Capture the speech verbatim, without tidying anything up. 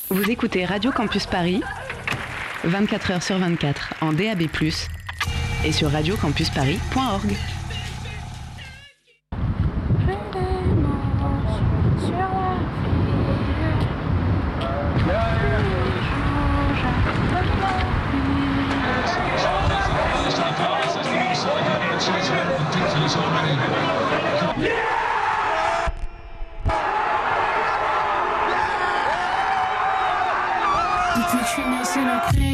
Vous écoutez Radio Campus Paris, vingt-quatre heures sur vingt-quatre en D A B plus, et sur radio campus paris point org. Toute une finesse et la crise.